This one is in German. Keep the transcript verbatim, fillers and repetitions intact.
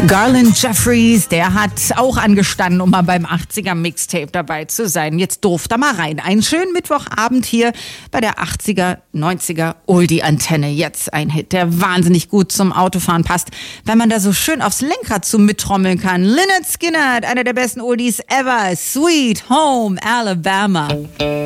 Garland Jeffries, der hat auch angestanden, um mal beim achtziger Mixtape dabei zu sein. Jetzt durft er mal rein. Einen schönen Mittwochabend hier bei der achtziger, neunziger Oldie-Antenne. Jetzt ein Hit, der wahnsinnig gut zum Autofahren passt, weil man da so schön aufs Lenkrad zu mittrommeln kann. Lynyrd Skynyrd, einer der besten Oldies ever. Sweet Home Alabama.